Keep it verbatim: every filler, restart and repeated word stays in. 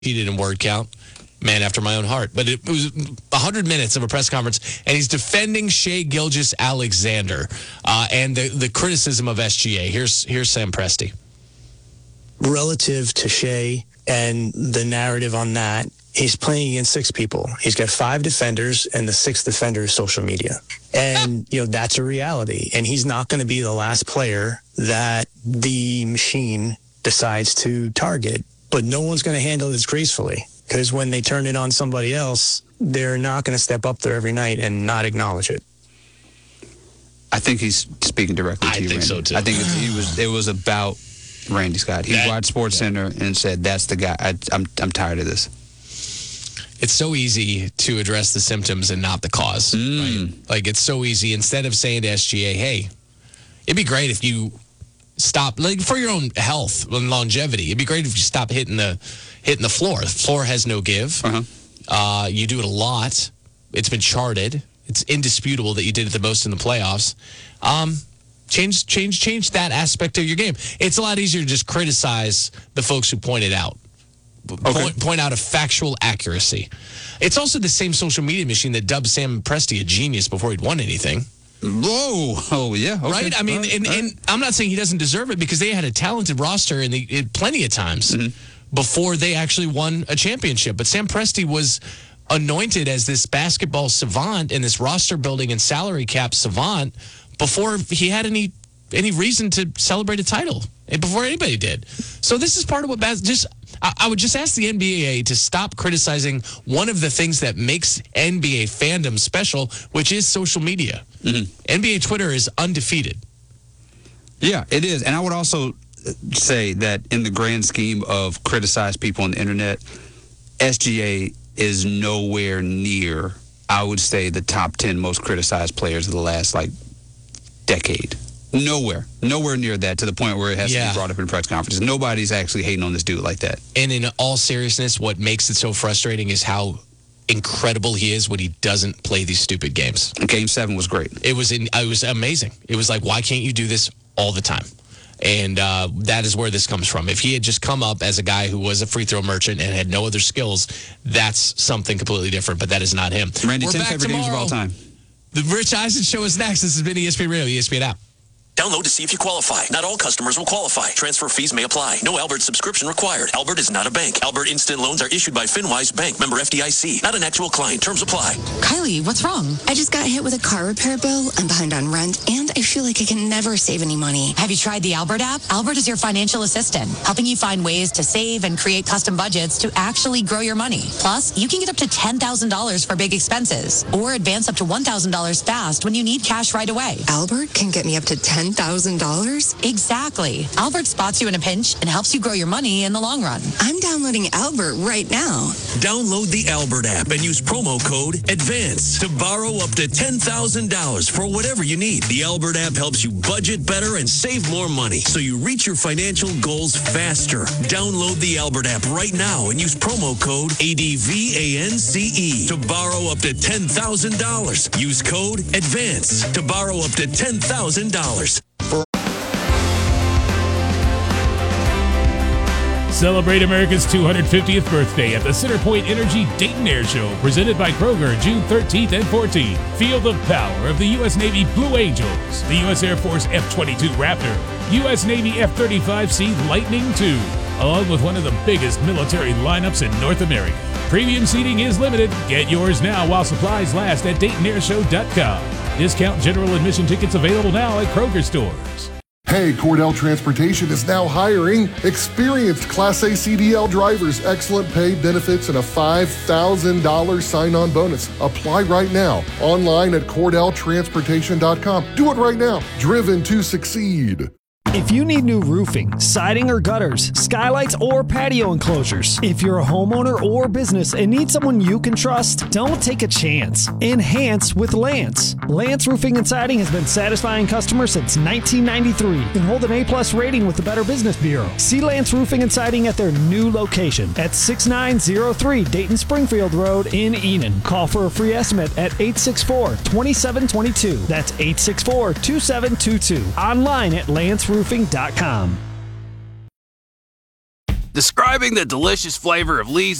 He did in word count. Man after my own heart. But it was one hundred minutes of a press conference, and he's defending Shai Gilgeous-Alexander uh, and the, the criticism of S G A. Here's, here's Sam Presti. Relative to Shai and the narrative on that, he's playing against six people. He's got five defenders, and the sixth defender is social media. And, you know, that's a reality. And he's not going to be the last player that the machine decides to target. But no one's going to handle this gracefully, because when they turn it on somebody else, they're not going to step up there every night and not acknowledge it. I think he's speaking directly to I you, think Randy. so, too. I think it, it was it was about Randy Scott. He That- watched SportsCenter and said, "That's the guy. I, I'm I'm tired of this." It's so easy to address the symptoms and not the cause. Mm. Right? Like, it's so easy. Instead of saying to S G A, hey, it'd be great if you stop, like, for your own health and longevity, it'd be great if you stop hitting the hitting the floor. The floor has no give. Uh-huh. Uh, you do it a lot. It's been charted. It's indisputable that you did it the most in the playoffs. Um, change, change, change that aspect of your game. It's a lot easier to just criticize the folks who point it out. Okay. Point, point out a factual accuracy. It's also the same social media machine that dubbed Sam Presti a genius before he'd won anything. Whoa! Oh yeah, okay. Right? I mean, All right. and, All right. and I'm not saying he doesn't deserve it, because they had a talented roster and they it, plenty of times Mm-hmm. before they actually won a championship. But Sam Presti was anointed as this basketball savant and this roster building and salary cap savant before he had any any reason to celebrate a title, and before anybody did. So this is part of what bas- just I, I would just ask the N B A to stop criticizing one of the things that makes N B A fandom special, which is social media. Mm-hmm. N B A Twitter is undefeated. Yeah, it is. And I would also say that in the grand scheme of criticize people on the internet, S G A is nowhere near, I would say, the top ten most criticized players of the last, like, decade. Nowhere. Nowhere near that, to the point where it has to Yeah. be brought up in press conferences. Nobody's actually hating on this dude like that. And in all seriousness, what makes it so frustrating is how incredible he is when he doesn't play these stupid games. And Game seven was great. It was in, it was amazing. It was like, why can't you do this all the time? And uh, that is where this comes from. If he had just come up as a guy who was a free throw merchant and had no other skills, that's something completely different. But that is not him. Randy, We're ten back favorite games of all tomorrow. time. The Rich Eisen Show is next. This has been E S P N Radio, E S P N app. Download to see if you qualify. Not all customers will qualify. Transfer fees may apply. No Albert subscription required. Albert is not a bank. Albert Instant Loans are issued by FinWise Bank, member F D I C. Not an actual client. Terms apply. Kylie, what's wrong? I just got hit with a car repair bill. I'm behind on rent, and I feel like I can never save any money. Have you tried the Albert app? Albert is your financial assistant, helping you find ways to save and create custom budgets to actually grow your money. Plus, you can get up to ten thousand dollars for big expenses, or advance up to one thousand dollars fast when you need cash right away. Albert can get me up to ten thousand dollars? Exactly. Albert spots you in a pinch and helps you grow your money in the long run. I'm downloading Albert right now. Download the Albert app and use promo code ADVANCE to borrow up to ten thousand dollars for whatever you need. The Albert app helps you budget better and save more money, so you reach your financial goals faster. Download the Albert app right now and use promo code A D V A N C E to borrow up to ten thousand dollars. Use code ADVANCE to borrow up to ten thousand dollars. Celebrate America's two hundred fiftieth birthday at the Centerpoint Energy Dayton Air Show, presented by Kroger, June thirteenth and fourteenth. Feel the power of the U S Navy Blue Angels, the U S Air Force F twenty-two Raptor, U S Navy F thirty-five C Lightning two, along with one of the biggest military lineups in North America. Premium seating is limited. Get yours now while supplies last at Dayton Air Show dot com. Discount general admission tickets available now at Kroger stores. Hey, Cordell Transportation is now hiring experienced Class A C D L drivers, excellent pay, benefits, and a five thousand dollars sign-on bonus. Apply right now, online at Cordell Transportation dot com. Do it right now. Driven to succeed. If you need new roofing, siding or gutters, skylights or patio enclosures, if you're a homeowner or business and need someone you can trust, don't take a chance. Enhance with Lance. Lance Roofing and Siding has been satisfying customers since nineteen ninety-three and hold an A-plus rating with the Better Business Bureau. See Lance Roofing and Siding at their new location at sixty-nine oh three Dayton Springfield Road in Enon. Call for a free estimate at eight six four, two seven two two. That's eight six four, two seven two two. Online at lance roofing dot com. describing the delicious flavor of Lee's